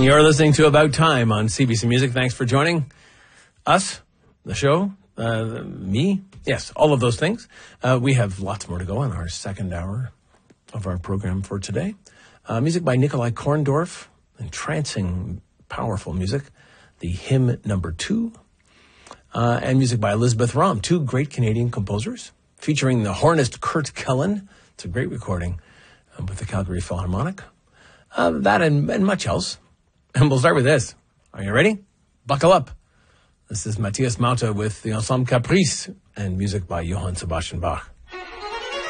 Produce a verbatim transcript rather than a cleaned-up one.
You're listening to About Time on C B C Music. Thanks for joining us, the show, uh, me. Yes, all of those things. Uh, we have lots more to go in our second hour of our program for today. Uh, music by Nikolai Korndorf, entrancing, powerful music. The Hymn Number Two. Uh, and music by Elizabeth Rahm, two great Canadian composers, featuring the hornist Kurt Kellen. It's a great recording uh, with the Calgary Philharmonic. Uh, that and, and much else. And we'll start with this. Are you ready? Buckle up. This is Matthias Mauta with the Ensemble Caprice and music by Johann Sebastian Bach.